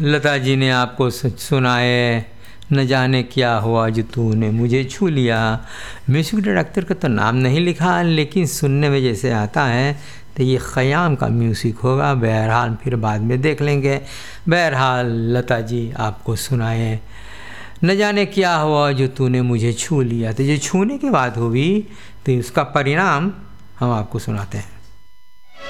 लता जी ने आपको सुनाए, न जाने क्या हुआ जो तूने मुझे छू लिया। म्यूज़िक डायरेक्टर का तो नाम नहीं लिखा, लेकिन सुनने में जैसे आता है तो ये ख़याम का म्यूज़िक होगा। बहरहाल फिर बाद में देख लेंगे। बहरहाल लता जी आपको सुनाए, न जाने क्या हुआ जो तूने मुझे छू लिया। तो जो छूने की बात हुई तो उसका परिणाम हम आपको सुनाते हैं।